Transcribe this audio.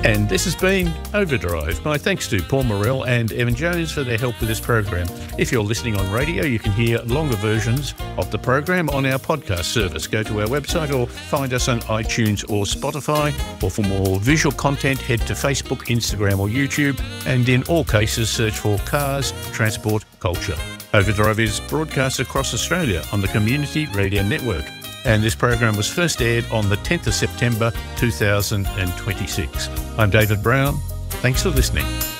And this has been Overdrive. My thanks to Paul Morrell and Evan Jones for their help with this program. If you're listening on radio, you can hear longer versions of the program on our podcast service. Go to our website or find us on iTunes or Spotify. Or for more visual content, head to Facebook, Instagram or YouTube. And in all cases, search for Cars, Transport, Culture. Overdrive is broadcast across Australia on the Community Radio Network. And this program was first aired on the 10th of September 2026. I'm David Brown. Thanks for listening.